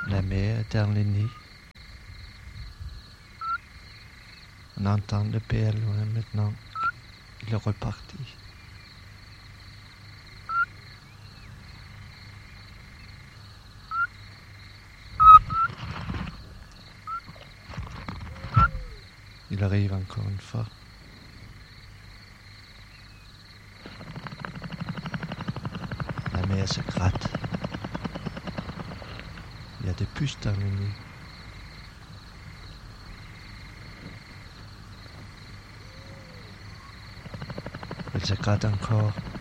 La mer est dans le nid. On entend le père loin maintenant. Il est reparti. Il arrive encore une fois. La mer se gratte. Il y a des puces dans le nid. Elle se gratte encore.